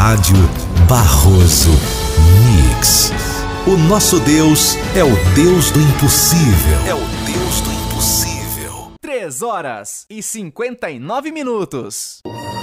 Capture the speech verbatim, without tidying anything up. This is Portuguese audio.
Rádio Barroso Mix. O nosso Deus é o Deus do impossível. É o Deus do impossível. Três horas e cinquenta e nove minutos.